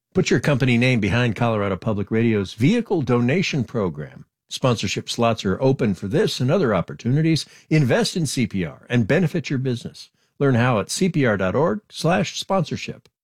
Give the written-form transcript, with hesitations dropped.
Put your company name behind Colorado Public Radio's vehicle donation program. Sponsorship slots are open for this and other opportunities. Invest in CPR and benefit your business. Learn how at cpr.org/sponsorship.